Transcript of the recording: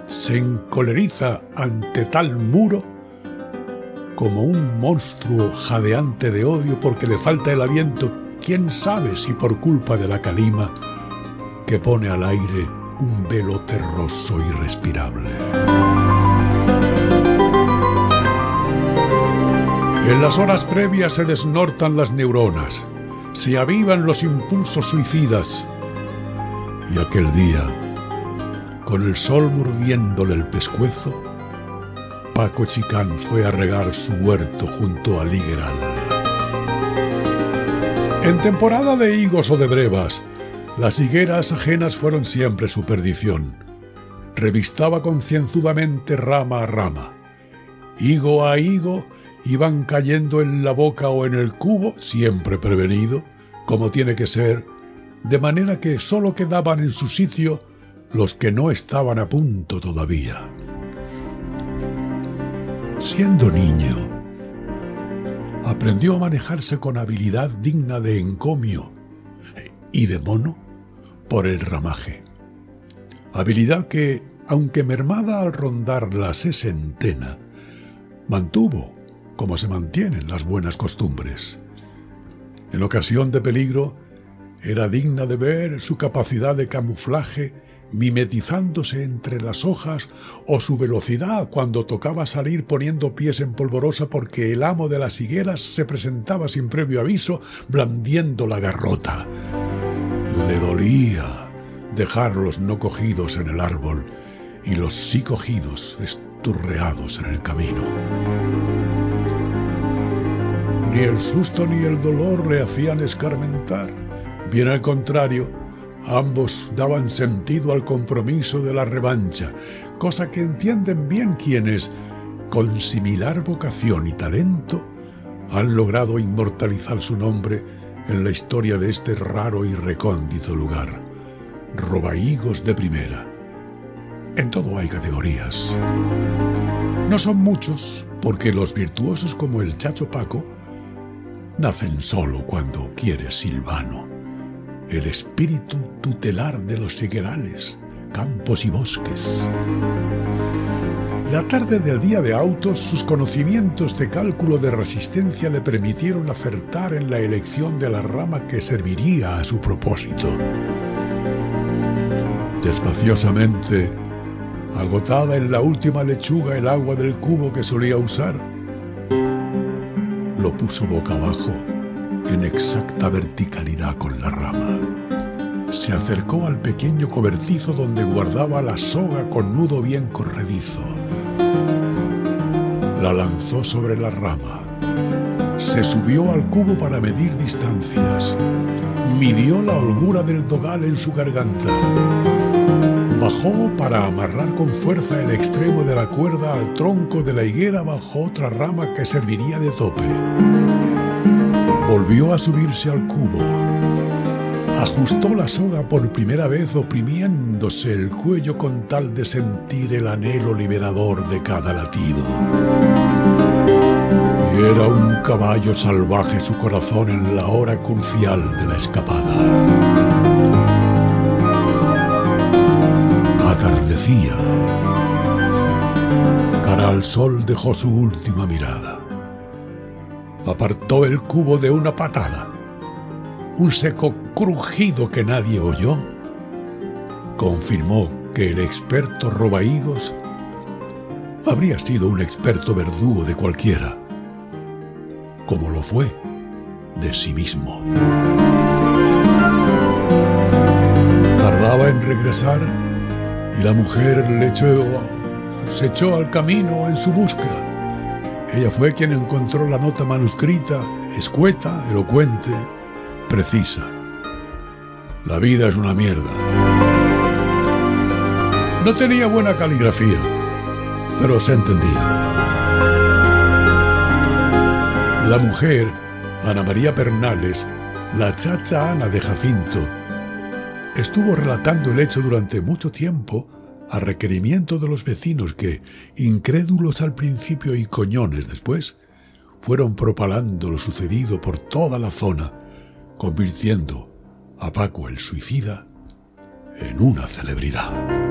se encoleriza ante tal muro como un monstruo jadeante de odio porque le falta el aliento, quién sabe si por culpa de la calima que pone al aire un velo terroso y irrespirable. En las horas previas se desnortan las neuronas, se avivan los impulsos suicidas, y aquel día, con el sol mordiéndole el pescuezo, Paco Chicán fue a regar su huerto junto al higueral. En temporada de higos o de brevas, las higueras ajenas fueron siempre su perdición. Revistaba concienzudamente rama a rama. Higo a higo iban cayendo en la boca o en el cubo, siempre prevenido, como tiene que ser, de manera que sólo quedaban en su sitio los que no estaban a punto todavía. Siendo niño, aprendió a manejarse con habilidad digna de encomio y de mono por el ramaje. Habilidad que, aunque mermada al rondar la sesentena, mantuvo como se mantienen las buenas costumbres. En ocasión de peligro, era digna de ver su capacidad de camuflaje mimetizándose entre las hojas o su velocidad cuando tocaba salir poniendo pies en polvorosa porque el amo de las higueras se presentaba sin previo aviso blandiendo la garrota. Le dolía dejar los no cogidos en el árbol y los sí cogidos esturreados en el camino. Ni el susto ni el dolor le hacían escarmentar, bien al contrario, ambos daban sentido al compromiso de la revancha, cosa que entienden bien quienes, con similar vocación y talento, han logrado inmortalizar su nombre en la historia de este raro y recóndito lugar. Robahigos de primera. En todo hay categorías. No son muchos, porque los virtuosos como el Chacho Paco nacen solo cuando quiere Silvano, el espíritu tutelar de los higuerales, campos y bosques. La tarde del día de autos, sus conocimientos de cálculo de resistencia le permitieron acertar en la elección de la rama que serviría a su propósito. Despaciosamente, agotada en la última lechuga el agua del cubo que solía usar, lo puso boca abajo en exacta verticalidad con la rama. Se acercó al pequeño cobertizo donde guardaba la soga con nudo bien corredizo. La lanzó sobre la rama. Se subió al cubo para medir distancias. Midió la holgura del dogal en su garganta. Bajó para amarrar con fuerza el extremo de la cuerda al tronco de la higuera bajo otra rama que serviría de tope. Volvió a subirse al cubo. Ajustó la soga por primera vez oprimiéndose el cuello con tal de sentir el anhelo liberador de cada latido. Y era un caballo salvaje su corazón en la hora crucial de la escapada. Atardecía. Cara al sol dejó su última mirada. Apartó el cubo de una patada. Un seco crujido que nadie oyó confirmó que el experto robahigos habría sido un experto verdugo de cualquiera, como lo fue de sí mismo. Tardaba en regresar y la mujer se echó al camino en su búsqueda. Ella fue quien encontró la nota manuscrita, escueta, elocuente, precisa. La vida es una mierda. No tenía buena caligrafía, pero se entendía. La mujer, Ana María Pernales, la chacha Ana de Jacinto, estuvo relatando el hecho durante mucho tiempo a requerimiento de los vecinos que, incrédulos al principio y coñones después, fueron propalando lo sucedido por toda la zona, convirtiendo a Paco el suicida en una celebridad.